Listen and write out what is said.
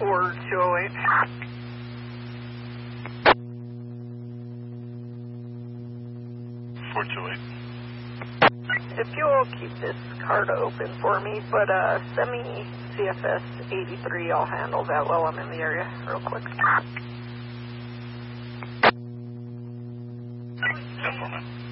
or 208. If you'll keep this card open for me, but send me CFS 83, I'll handle that while I'm in the area real quick. Yes,